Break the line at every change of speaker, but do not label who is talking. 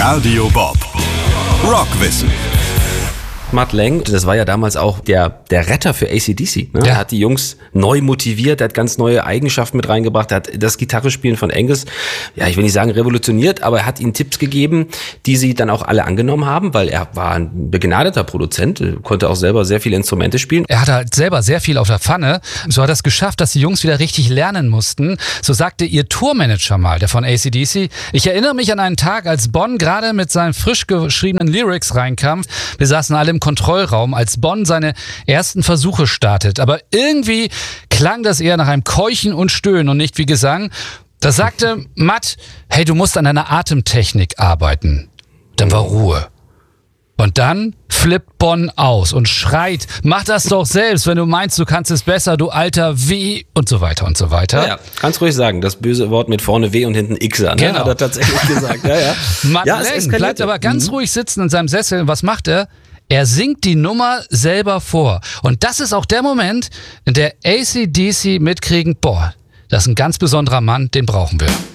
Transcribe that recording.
Radio Bob. Rockwissen.
Mutt Lange, das war ja damals auch der Retter für AC/DC. Ne?
Ja.
Er hat die Jungs neu motiviert, er hat ganz neue Eigenschaften mit reingebracht, er hat das Gitarrespielen von Angus, ja, ich will nicht sagen revolutioniert, aber er hat ihnen Tipps gegeben, die sie dann auch alle angenommen haben, weil er war ein begnadeter Produzent, konnte auch selber sehr viele Instrumente spielen.
Er hatte halt selber sehr viel auf der Pfanne. So hat er es geschafft, dass die Jungs wieder richtig lernen mussten. So sagte ihr Tourmanager mal, der von AC/DC. Ich erinnere mich an einen Tag, als Bon gerade mit seinen frisch geschriebenen Lyrics reinkam. Wir saßen alle im Kontrollraum, als Bon seine ersten Versuche startet. Aber irgendwie klang das eher nach einem Keuchen und Stöhnen und nicht wie Gesang. Da sagte Mutt, hey, du musst an deiner Atemtechnik arbeiten. Dann war Ruhe. Und dann flippt Bon aus und schreit, mach das doch selbst, wenn du meinst, du kannst es besser, du alter W und so weiter und so weiter.
Ja, kannst ruhig sagen, das böse Wort mit vorne W und hinten X, ne?
Genau.
Hat er tatsächlich gesagt. Ja.
Mutt
Ja, es
Lange
eskalierte.
bleibt aber ganz ruhig sitzen in seinem Sessel. Und was macht er? Er singt die Nummer selber vor. Und das ist auch der Moment, in der AC/DC mitkriegen, boah, das ist ein ganz besonderer Mann, den brauchen wir.